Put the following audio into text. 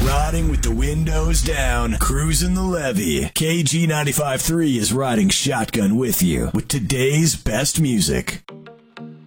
riding with the windows down, cruising the levee. KG 95.3 is riding shotgun with you with today's best music.